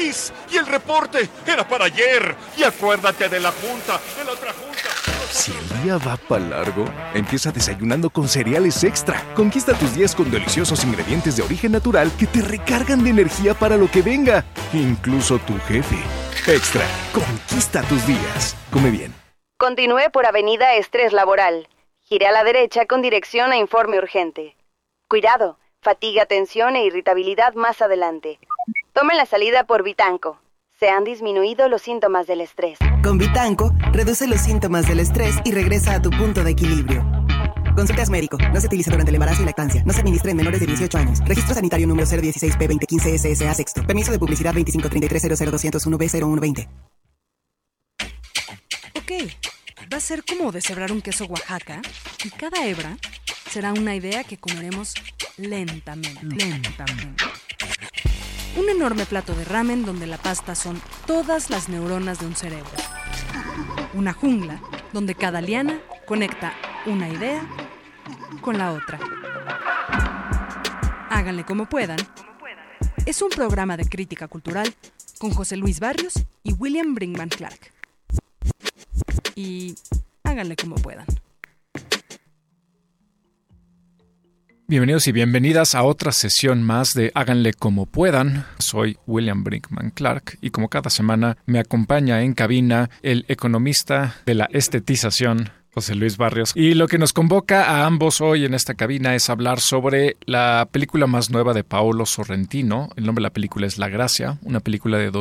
país. Y el reporte era para ayer. Y acuérdate de la junta, de la otra junta. Si el día va para largo, empieza desayunando con cereales extra. Conquista tus días con deliciosos ingredientes de origen natural que te recargan de energía para lo que venga. Incluso tu jefe. Extra, conquista tus días. Come bien. Continúe por Avenida Estrés Laboral. Gire a la derecha con dirección a informe urgente. Cuidado, fatiga, tensión e irritabilidad más adelante. Tome la salida por Vitanco. Se han disminuido los síntomas del estrés. Con Vitanco, reduce los síntomas del estrés y regresa a tu punto de equilibrio. Consultas médico. No se utiliza durante el embarazo y lactancia. No se administra en menores de 18 años. Registro sanitario número 016P2015 SSA sexto. Permiso de publicidad 2533000201B0120. Ok, va a ser como deshebrar un queso Oaxaca y cada hebra será una idea que comeremos lentamente. Un enorme plato de ramen donde la pasta son todas las neuronas de un cerebro. Una jungla donde cada liana conecta una idea con la otra. Háganle como puedan. Es un programa de crítica cultural con José Luis Barrios y William Brinkman Clark. Y háganle como puedan. Bienvenidos y bienvenidas a otra sesión más de Háganle como puedan. Soy William Brinkman Clark y como cada semana me acompaña en cabina el economista de la estetización, José Luis Barrios. Y lo que nos convoca a ambos hoy en esta cabina es hablar sobre la película más nueva de Paolo Sorrentino. El nombre de la película es La Gracia, una película de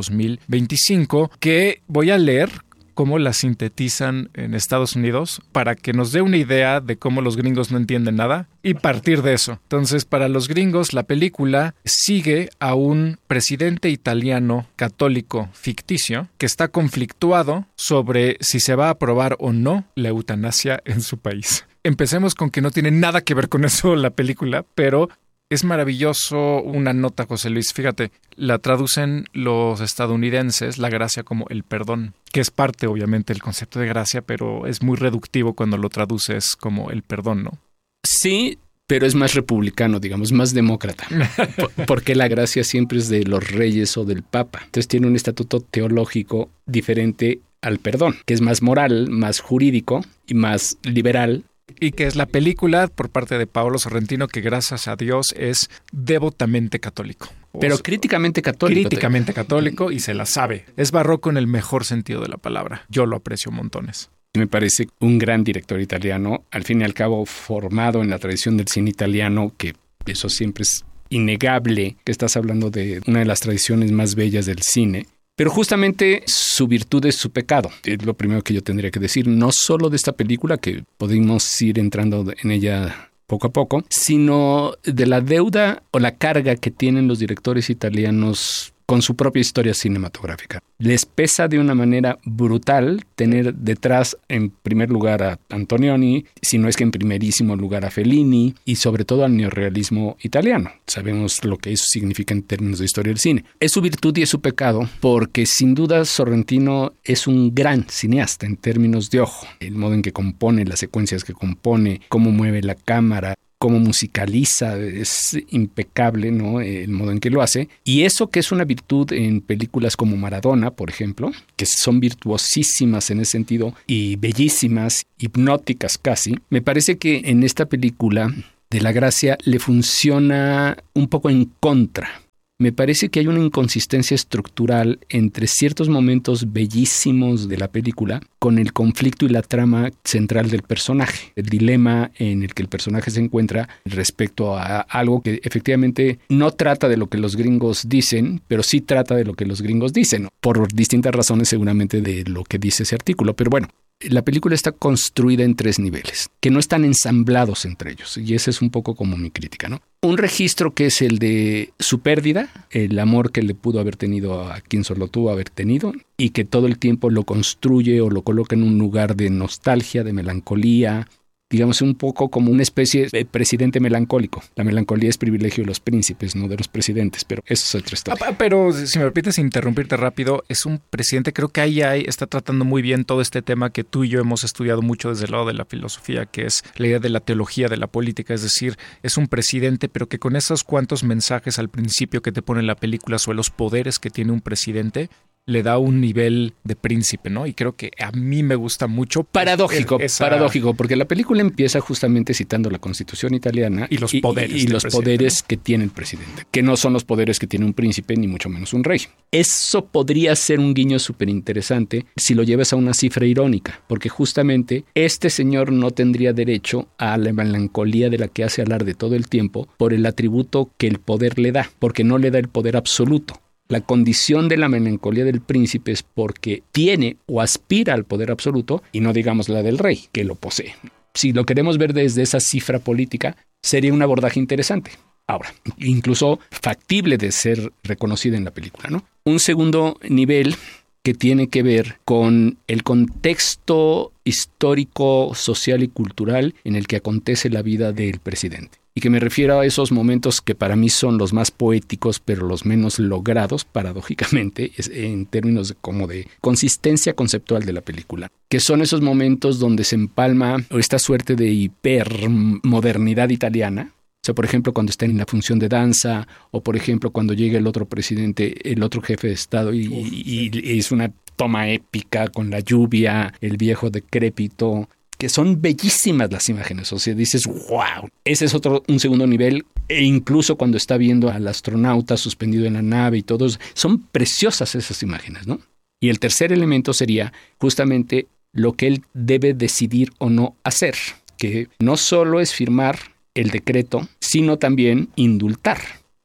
2025 que voy a leer cómo la sintetizan en Estados Unidos para que nos dé una idea de cómo los gringos no entienden nada y partir de eso. Entonces, para los gringos, la película sigue a un presidente italiano católico ficticio que está conflictuado sobre si se va a aprobar o no la eutanasia en su país. Empecemos con que no tiene nada que ver con eso la película, pero es maravilloso una nota, José Luis. Fíjate, la traducen los estadounidenses, la gracia, como el perdón, que es parte, obviamente, del concepto de gracia, pero es muy reductivo cuando lo traduces como el perdón, ¿no? Sí, pero es más republicano, digamos, más demócrata. Porque la gracia siempre es de los reyes o del papa. Entonces tiene un estatuto teológico diferente al perdón, que es más moral, más jurídico y más liberal. Y que es la película por parte de Paolo Sorrentino que gracias a Dios es devotamente católico. Pero críticamente católico. Críticamente católico y se la sabe. Es barroco en el mejor sentido de la palabra. Yo lo aprecio montones. Me parece un gran director italiano, al fin y al cabo formado en la tradición del cine italiano, que eso siempre es innegable, que estás hablando de una de las tradiciones más bellas del cine. Pero justamente su virtud es su pecado. Es lo primero que yo tendría que decir, no solo de esta película, que podemos ir entrando en ella poco a poco, sino de la deuda o la carga que tienen los directores italianos con su propia historia cinematográfica. Les pesa de una manera brutal tener detrás en primer lugar a Antonioni, si no es que en primerísimo lugar a Fellini y sobre todo al neorrealismo italiano. Sabemos lo que eso significa en términos de historia del cine. Es su virtud y es su pecado porque sin duda Sorrentino es un gran cineasta en términos de ojo. El modo en que compone, las secuencias que compone, cómo mueve la cámara, cómo musicaliza, es impecable, ¿no? El modo en que lo hace. Y eso que es una virtud en películas como Maradona, por ejemplo, que son virtuosísimas en ese sentido y bellísimas, hipnóticas casi, me parece que en esta película de La Gracia le funciona un poco en contra. Me parece que hay una inconsistencia estructural entre ciertos momentos bellísimos de la película con el conflicto y la trama central del personaje, el dilema en el que el personaje se encuentra respecto a algo que efectivamente no trata de lo que los gringos dicen, pero sí trata de lo que los gringos dicen, por distintas razones seguramente de lo que dice ese artículo, pero bueno. La película está construida en 3 niveles, que no están ensamblados entre ellos, y esa es un poco como mi crítica, ¿no? Un registro que es el de su pérdida, el amor que le pudo haber tenido a quien solo tuvo haber tenido, y que todo el tiempo lo construye o lo coloca en un lugar de nostalgia, de melancolía, digamos, un poco como una especie de presidente melancólico. La melancolía es privilegio de los príncipes, no de los presidentes, pero eso es otra historia. Pero si me permites interrumpirte rápido, es un presidente, creo que ahí está tratando muy bien todo este tema que tú y yo hemos estudiado mucho desde el lado de la filosofía, que es la idea de la teología de la política, es decir, es un presidente, pero que con esos cuantos mensajes al principio que te pone la película sobre los poderes que tiene un presidente, le da un nivel de príncipe, ¿no? Y creo que a mí me gusta mucho. Paradójico, porque la película empieza justamente citando la Constitución italiana y los poderes, y los poderes, ¿no?, que tiene el presidente, que no son los poderes que tiene un príncipe, ni mucho menos un rey. Eso podría ser un guiño súper interesante si lo llevas a una cifra irónica, porque justamente este señor no tendría derecho a la melancolía de la que hace alarde todo el tiempo por el atributo que el poder le da, porque no le da el poder absoluto. La condición de la melancolía del príncipe es porque tiene o aspira al poder absoluto, y no digamos la del rey, que lo posee. Si lo queremos ver desde esa cifra política, sería un abordaje interesante. Ahora, incluso factible de ser reconocida en la película, ¿no? Un segundo nivel que tiene que ver con el contexto histórico, social y cultural en el que acontece la vida del presidente. Y que me refiero a esos momentos que para mí son los más poéticos, pero los menos logrados, paradójicamente, en términos como de consistencia conceptual de la película. Que son esos momentos donde se empalma esta suerte de hipermodernidad italiana. O sea, por ejemplo, cuando está en la función de danza, o por ejemplo, cuando llega el otro presidente, el otro jefe de Estado, y es una toma épica con la lluvia, el viejo decrépito, que son bellísimas las imágenes. O sea, dices, wow. Ese es un segundo nivel. E incluso cuando está viendo al astronauta suspendido en la nave y todo, son preciosas esas imágenes, ¿no? Y el tercer elemento sería justamente lo que él debe decidir o no hacer, que no solo es firmar el decreto, sino también indultar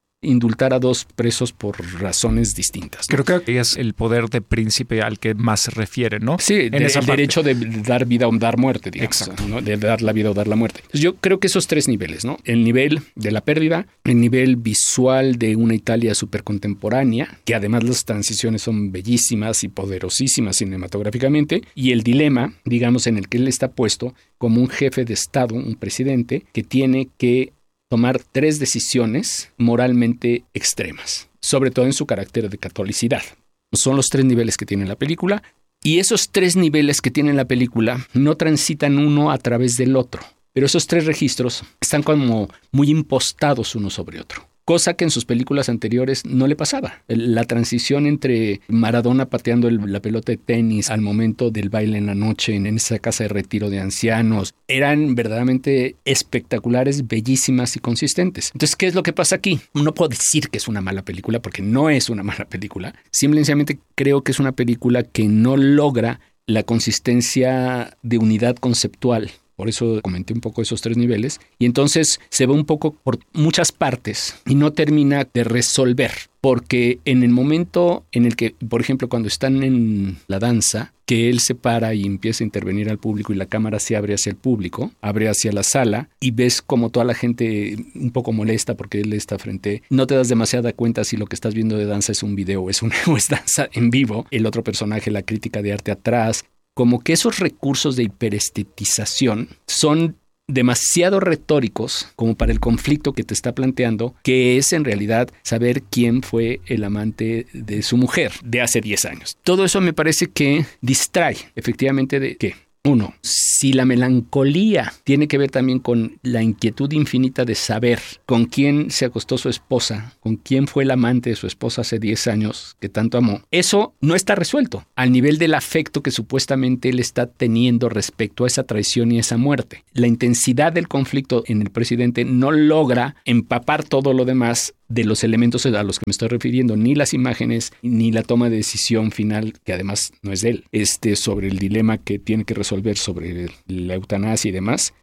a dos presos por razones distintas, ¿no? Creo que es el poder de príncipe al que más se refiere, ¿no? Sí, el derecho de dar vida o dar muerte, digamos. Exacto. ¿No? De dar la vida o dar la muerte. Entonces, yo creo que esos tres niveles, ¿no? El nivel de la pérdida, el nivel visual de una Italia súper contemporánea, que además las transiciones son bellísimas y poderosísimas cinematográficamente, y el dilema, digamos, en el que él está puesto como un jefe de Estado, un presidente, que tiene que tomar tres decisiones moralmente extremas, sobre todo en su carácter de catolicidad. Son los tres niveles que tiene la película, y esos tres niveles que tiene la película no transitan uno a través del otro, pero esos tres registros están como muy impostados uno sobre otro. Cosa que en sus películas anteriores no le pasaba. La transición entre Maradona pateando la pelota de tenis al momento del baile en la noche en esa casa de retiro de ancianos eran verdaderamente espectaculares, bellísimas y consistentes. Entonces, ¿qué es lo que pasa aquí? No puedo decir que es una mala película porque no es una mala película. Simplemente creo que es una película que no logra la consistencia de unidad conceptual. Por eso comenté un poco esos tres niveles. Y entonces se va un poco por muchas partes y no termina de resolver. Porque en el momento en el que, por ejemplo, cuando están en la danza, que él se para y empieza a intervenir al público y la cámara se abre hacia el público, abre hacia la sala y ves como toda la gente un poco molesta porque él está frente. No te das demasiada cuenta si lo que estás viendo de danza es un video o es danza en vivo. El otro personaje, la crítica de arte atrás. Como que esos recursos de hiperestetización son demasiado retóricos como para el conflicto que te está planteando, que es en realidad saber quién fue el amante de su mujer de hace 10 años. Todo eso me parece que distrae efectivamente de ¿qué? Uno, si la melancolía tiene que ver también con la inquietud infinita de saber con quién se acostó su esposa, con quién fue el amante de su esposa hace 10 años que tanto amó, eso no está resuelto al nivel del afecto que supuestamente él está teniendo respecto a esa traición y esa muerte. La intensidad del conflicto en el presidente no logra empapar todo lo demás de los elementos a los que me estoy refiriendo, ni las imágenes, ni la toma de decisión final, que además no es de él, sobre el dilema que tiene que resolver sobre la eutanasia y demás.